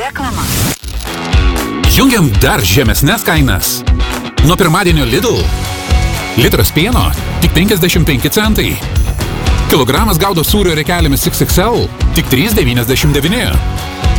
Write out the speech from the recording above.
Reklama. Jungiam dar žemesnes kainas. Nuo pirmadienio Lidl. Litras pieno tik 55 centai. Kilogramas gaudo sūrio rekelėmis XXL tik 3,99.